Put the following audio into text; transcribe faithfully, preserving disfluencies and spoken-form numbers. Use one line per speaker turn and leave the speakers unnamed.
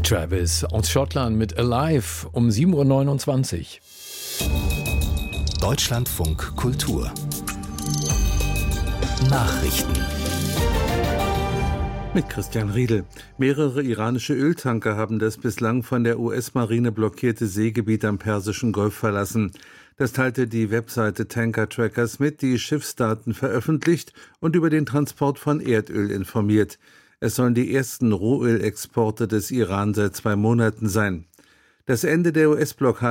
Travis aus Schottland mit Alive um sieben Uhr neunundzwanzig.
Deutschlandfunk Kultur Nachrichten
mit Christian Riedel. Mehrere iranische Öltanker haben das bislang von der U S-Marine blockierte Seegebiet am Persischen Golf verlassen. Das teilte die Webseite Tanker Trackers mit, die Schiffsdaten veröffentlicht und über den Transport von Erdöl informiert. Es sollen die ersten Rohölexporte des Iran seit zwei Monaten sein. Das Ende der U S-Blockade